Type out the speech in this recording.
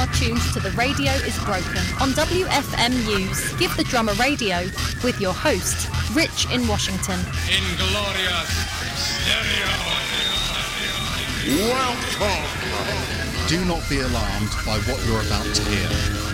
are tuned to The Radio is Broken on WFM News. Give the Drum a Radio with your host, Rich in Washington. In glorious stereo. Welcome. Do not be alarmed by what you're about to hear.